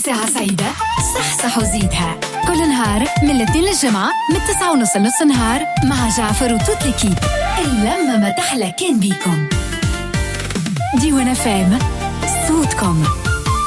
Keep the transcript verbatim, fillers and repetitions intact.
ساعة سعيدة صح وزيدها كل نهار من الاثنين للجمعة من تسعة ونص لنص نهار مع جعفر وتوت الكيب. اللمة ما تحلى كان بيكم. ديوان فام صوتكم.